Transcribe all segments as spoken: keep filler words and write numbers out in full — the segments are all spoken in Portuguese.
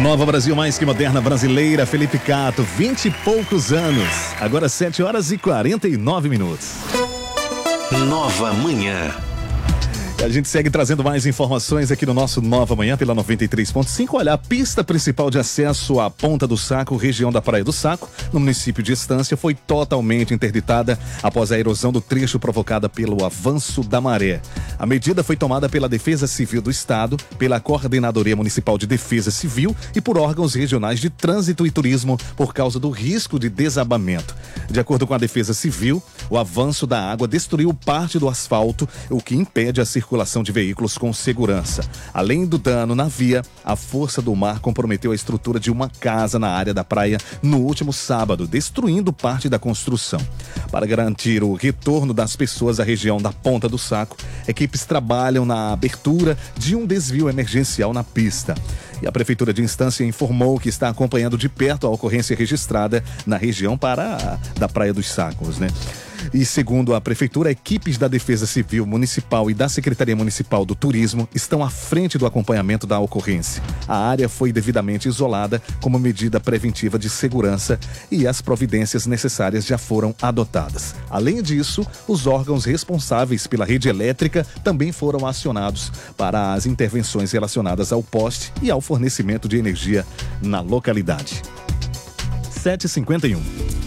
Nova Brasil mais que moderna brasileira, Felipe Cato, vinte e poucos anos. Agora sete horas e quarenta e nove minutos. Nova Manhã. A gente segue trazendo mais informações aqui no nosso Nova Manhã pela noventa e três ponto cinco. Olha, a pista principal de acesso à Ponta do Saco, região da Praia do Saco, no município de Estância, foi totalmente interditada após a erosão do trecho provocada pelo avanço da maré. A medida foi tomada pela Defesa Civil do Estado, pela Coordenadoria Municipal de Defesa Civil e por órgãos regionais de trânsito e turismo por causa do risco de desabamento. De acordo com a Defesa Civil, o avanço da água destruiu parte do asfalto, o que impede a circulação circulação de veículos com segurança. Além do dano na via, a força do mar comprometeu a estrutura de uma casa na área da praia no último sábado, destruindo parte da construção. Para garantir o retorno das pessoas à região da Ponta do Saco, equipes trabalham na abertura de um desvio emergencial na pista. E a Prefeitura de Estância informou que está acompanhando de perto a ocorrência registrada na região para a, da Praia dos Sacos, né? E segundo a Prefeitura, equipes da Defesa Civil Municipal e da Secretaria Municipal do Turismo estão à frente do acompanhamento da ocorrência. A área foi devidamente isolada como medida preventiva de segurança e as providências necessárias já foram adotadas. Além disso, os órgãos responsáveis pela rede elétrica também foram acionados para as intervenções relacionadas ao poste e ao fornecimento de energia na localidade. sete e cinquenta e um.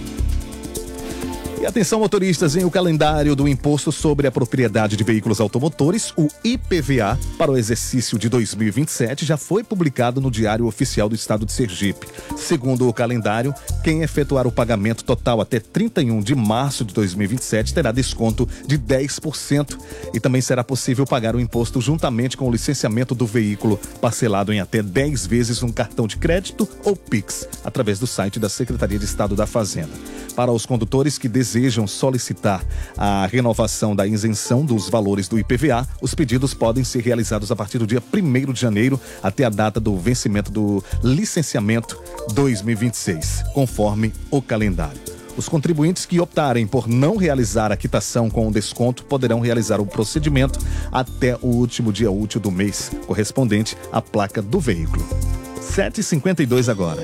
E atenção, motoristas, em o calendário do Imposto sobre a Propriedade de Veículos Automotores, o I P V A, para o exercício de dois mil e vinte e sete, já foi publicado no Diário Oficial do Estado de Sergipe. Segundo o calendário, quem efetuar o pagamento total até trinta e um de março de dois mil e vinte e sete terá desconto de dez por cento e também será possível pagar o imposto juntamente com o licenciamento do veículo, parcelado em até dez vezes um cartão de crédito ou Pix, através do site da Secretaria de Estado da Fazenda. Para os condutores que desejam solicitar a renovação da isenção dos valores do I P V A, os pedidos podem ser realizados a partir do dia primeiro de janeiro até a data do vencimento do licenciamento dois mil e vinte e seis, conforme o calendário. Os contribuintes que optarem por não realizar a quitação com o desconto poderão realizar o procedimento até o último dia útil do mês, correspondente à placa do veículo. sete e cinquenta e dois agora.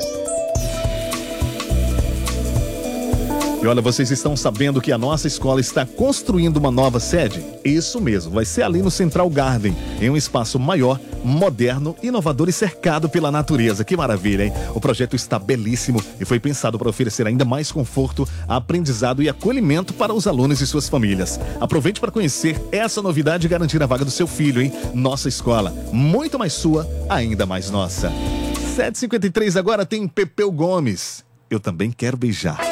E olha, vocês estão sabendo que a nossa escola está construindo uma nova sede? Isso mesmo, vai ser ali no Central Garden, em um espaço maior, moderno, inovador e cercado pela natureza. Que maravilha, hein? O projeto está belíssimo e foi pensado para oferecer ainda mais conforto, aprendizado e acolhimento para os alunos e suas famílias. Aproveite para conhecer essa novidade e garantir a vaga do seu filho, hein? Nossa escola, muito mais sua, ainda mais nossa. sete e cinquenta e três agora tem Pepeu Gomes. Eu também quero beijar.